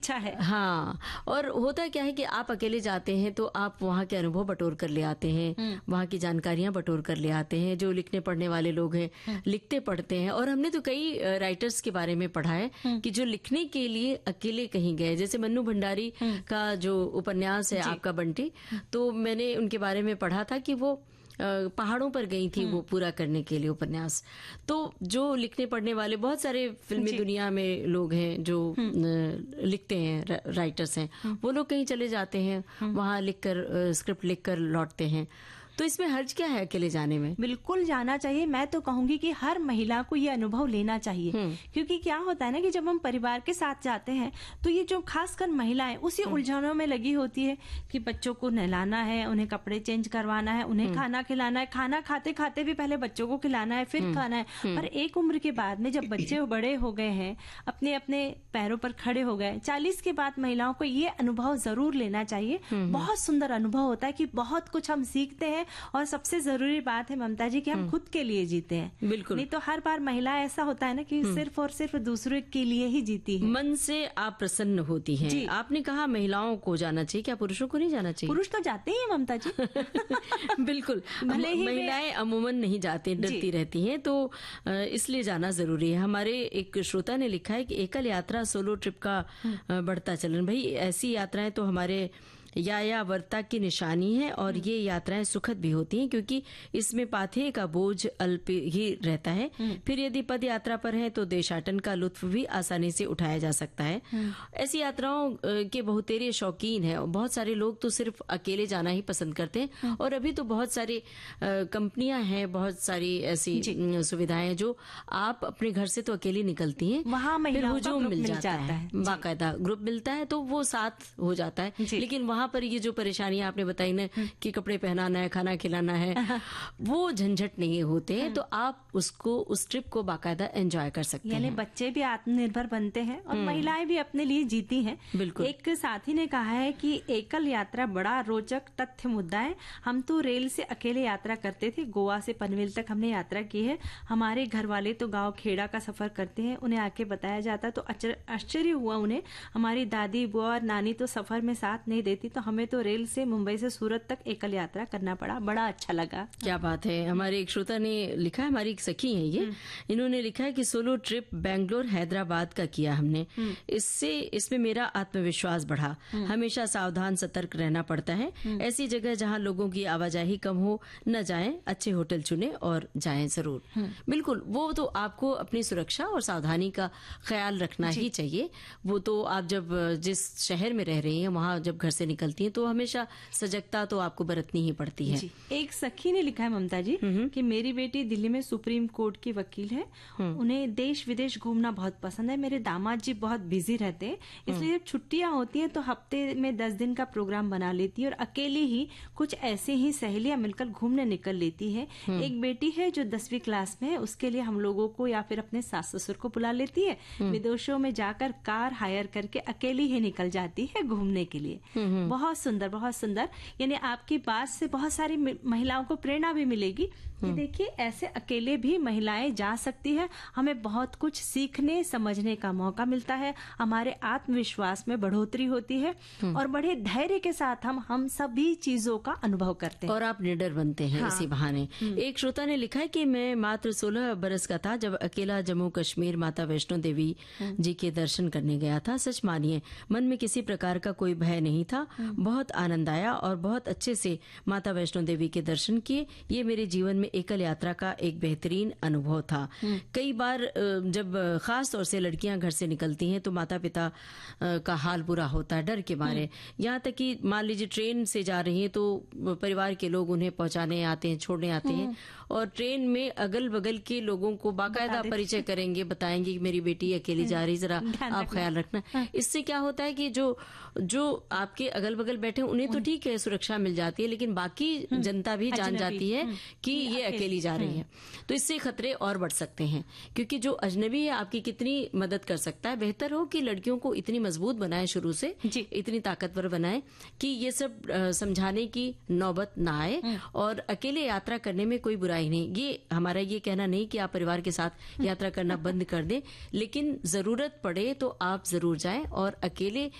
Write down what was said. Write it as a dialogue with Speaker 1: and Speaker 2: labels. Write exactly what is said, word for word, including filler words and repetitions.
Speaker 1: अच्छा है।
Speaker 2: हाँ, और होता क्या है कि आप अकेले जाते हैं तो आप वहाँ के अनुभव बटोर कर ले आते हैं, वहाँ की जानकारियां बटोर कर ले आते हैं। जो लिखने पढ़ने वाले लोग हैं लिखते पढ़ते हैं, और हमने तो कई राइटर्स के बारे में पढ़ा है कि जो लिखने के लिए अकेले कहीं गए, जैसे मन्नू भंडारी का जो उपन्यास है आपका बंटी, तो मैंने उनके बारे में पढ़ा था कि वो पहाड़ों पर गई थी वो पूरा करने के लिए उपन्यास। तो जो लिखने पढ़ने वाले बहुत सारे फिल्मी दुनिया में लोग हैं जो लिखते हैं, राइटर्स हैं, वो लोग कहीं चले जाते हैं, वहां लिखकर स्क्रिप्ट लिखकर लौटते हैं। तो इसमें हर्ज क्या है अकेले जाने में?
Speaker 1: बिल्कुल जाना चाहिए। मैं तो कहूंगी कि हर महिला को ये अनुभव लेना चाहिए, क्योंकि क्या होता है ना कि जब हम परिवार के साथ जाते हैं तो ये जो खासकर महिलाएं उसी उलझनों में लगी होती है कि बच्चों को नहलाना है, उन्हें कपड़े चेंज करवाना है, उन्हें खाना खिलाना है, खाना खाते खाते भी पहले बच्चों को खिलाना है, फिर खाना है। पर एक उम्र के बाद में जब बच्चे बड़े हो गए हैं, अपने अपने पैरों पर खड़े हो गए, चालीस के बाद महिलाओं को ये अनुभव जरूर लेना चाहिए। बहुत सुंदर अनुभव होता है कि बहुत कुछ हम सीखते हैं, और सबसे जरूरी बात है ममता जी कि हम खुद के लिए जीते हैं।
Speaker 2: बिल्कुल।
Speaker 1: नहीं तो हर बार महिला ऐसा होता है ना कि सिर्फ और सिर्फ दूसरे के लिए ही जीती है।
Speaker 2: मन से आप प्रसन्न होती हैं। आपने कहा महिलाओं को जाना चाहिए, क्या पुरुषों को नहीं जाना चाहिए?
Speaker 1: पुरुष तो जाते ही हैं ममता जी।
Speaker 2: बिल्कुल। भले ही महिलाएं अमूमन नहीं जाती, डरती रहती हैं, तो इसलिए जाना जरूरी है। हमारे एक श्रोता ने लिखा है कि एकल यात्रा, सोलो ट्रिप का बढ़ता चलन। भाई ऐसी यात्राएं तो हमारे यायावर्ता की निशानी है, और ये यात्राएं सुखद भी होती हैं क्योंकि इसमें पाथेय का बोझ अल्प ही रहता है। फिर यदि पद यात्रा पर है तो देशाटन का लुत्फ भी आसानी से उठाया जा सकता है। ऐसी यात्राओं के बहुतेरे शौकीन है। बहुत सारे लोग तो सिर्फ अकेले जाना ही पसंद करते हैं, और अभी तो बहुत सारी कंपनियां हैं, बहुत सारी ऐसी सुविधाएं जो आप अपने घर से तो अकेले निकलती हैं,
Speaker 1: वहां महिलाओं का ग्रुप
Speaker 2: मिल
Speaker 1: जाता
Speaker 2: है,
Speaker 1: है,
Speaker 2: बाकायदा ग्रुप मिलता है, तो वो साथ हो जाता है। लेकिन वहां पर ये जो परेशानियां आपने बताई ना कि कपड़े पहनाना है, खाना खिलाना है, वो झंझट नहीं होते हैं, तो आप उसको उस ट्रिप को बाकायदा एंजॉय कर सकते हैं।
Speaker 1: यानी बच्चे भी आत्मनिर्भर बनते हैं और महिलाएं भी अपने लिए जीती हैं।
Speaker 2: बिल्कुल।
Speaker 1: एक साथी ने कहा है कि एकल यात्रा बड़ा रोचक तथ्य मुद्दा है। हम तो रेल से अकेले यात्रा करते थे, गोवा से पनवेल तक हमने यात्रा की है। हमारे घर वाले तो गांव खेड़ा का सफर करते हैं, उन्हें आके बताया जाता तो आश्चर्य हुआ उन्हें। हमारी दादी बुआ और नानी तो सफर में साथ नहीं देती, तो हमें तो रेल से मुंबई से सूरत तक एकल यात्रा करना पड़ा, बड़ा अच्छा लगा।
Speaker 2: क्या बात है। हमारे एक श्रोता ने लिखा है, हमारी एक सखी है ये, इन्होंने लिखा है कि सोलो ट्रिप बेंगलोर हैदराबाद का किया हमने, इससे इसमें मेरा आत्मविश्वास बढ़ा। हमेशा सावधान सतर्क रहना पड़ता है। ऐसी जगह जहां लोगों की आवाजाही कम हो न जाएं, अच्छे होटल चुने और जाएं जरूर। बिल्कुल, वो तो आपको अपनी सुरक्षा और सावधानी का ख्याल रखना ही चाहिए। वो तो आप जब जिस शहर में रह रही हैं वहां जब घर से निकलती हैं तो हमेशा सजगता तो आपको बरतनी ही पड़ती है।
Speaker 1: एक सखी ने लिखा है ममता जी कि मेरी बेटी दिल्ली में सुप्रीम कोर्ट की वकील है, उन्हें देश विदेश घूमना बहुत पसंद है। मेरे दामाद जी बहुत बिजी रहते हैं, इसलिए जब छुट्टियां होती हैं तो हफ्ते में दस दिन का प्रोग्राम बना लेती है और अकेली ही कुछ ऐसे ही सहेलियां मिलकर घूमने निकल लेती है। एक बेटी है जो दसवीं क्लास में है, उसके लिए हम लोगों को या फिर अपने सास ससुर को बुला लेती है। विदेशों में जाकर कार हायर करके अकेली ही निकल जाती है घूमने के लिए। बहुत सुंदर, बहुत सुंदर। यानी आपकी बात से बहुत सारी महिलाओं को प्रेरणा भी मिलेगी कि देखिए ऐसे अकेले भी महिलाएं जा सकती है। हमें बहुत कुछ सीखने समझने का मौका मिलता है, हमारे आत्मविश्वास में बढ़ोतरी होती है और बड़े धैर्य के साथ हम हम सभी चीजों का अनुभव करते हैं
Speaker 2: और आप निडर बनते हैं। हाँ। इसी बहाने एक श्रोता ने लिखा है कि मैं मात्र सोलह बरस का था जब अकेला जम्मू कश्मीर माता वैष्णो देवी जी के दर्शन करने गया था। सच मानिए मन में किसी प्रकार का कोई भय नहीं था, बहुत आनंद आया और बहुत अच्छे से माता वैष्णो देवी के दर्शन किए। ये मेरे जीवन में एकल यात्रा का एक बेहतरीन अनुभव था। कई बार जब खास तौर से लड़कियां घर से निकलती हैं तो माता पिता का हाल बुरा होता है डर के मारे। यहाँ तक कि मान लीजिए ट्रेन से जा रही है तो परिवार के लोग उन्हें पहुंचाने आते हैं, छोड़ने आते हैं और ट्रेन में अगल बगल के लोगों को बाकायदा परिचय करेंगे, बताएंगे कि मेरी बेटी अकेली जा रही, जरा आप ख्याल रखना। इससे क्या होता है कि जो जो आपके अगल बगल बैठे उन्हें तो ठीक है सुरक्षा मिल जाती है, लेकिन बाकी जनता भी जान जाती है कि ये अकेली जा रही है, तो इससे खतरे और बढ़ सकते हैं। क्योंकि जो अजनबी है आपकी कितनी मदद कर सकता है। बेहतर हो कि लड़कियों को इतनी मजबूत बनाए शुरू से, इतनी ताकतवर बनाए कि ये सब समझाने की नौबत ना आए और अकेले यात्रा करने में कोई बुराई नहीं। ये हमारा ये कहना नहीं कि आप परिवार के साथ यात्रा करना बंद कर दें, लेकिन जरूरत पड़े तो आप जरूर जाएं और अकेले